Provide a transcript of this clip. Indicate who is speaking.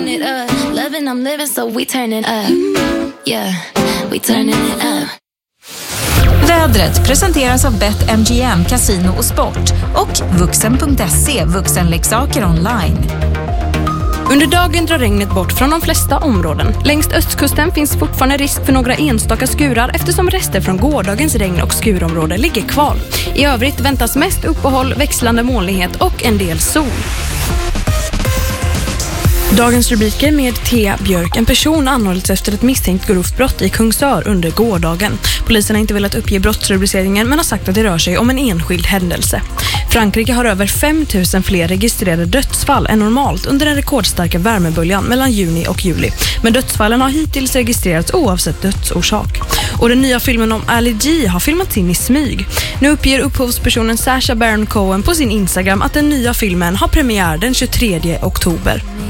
Speaker 1: turning it up. Loving, I'm living, so we turning up. Yeah, we turning it up.
Speaker 2: Vädret presenteras av BetMGM, Casino och Sport och Vuxen.se, vuxenleksaker online.
Speaker 3: Under dagen drar regnet bort från de flesta områden. Längs östkusten finns fortfarande risk för några enstaka skurar eftersom rester från gårdagens regn- och skurområde ligger kvar. I övrigt väntas mest uppehåll, växlande molnighet och en del sol. Dagens rubriker med Thea Björk. En person anhållits efter ett misstänkt grovt brott i Kungsör under gårdagen. Polisen har inte velat uppge brottsrubriceringen men har sagt att det rör sig om en enskild händelse. Frankrike har över 5 000 fler registrerade dödsfall än normalt under den rekordstarka värmeböljan mellan juni och juli. Men dödsfallen har hittills registrerats oavsett dödsorsak. Och den nya filmen om Ali G har filmats in i smyg. Nu uppger upphovspersonen Sacha Baron Cohen på sin Instagram att den nya filmen har premiär den 23 oktober.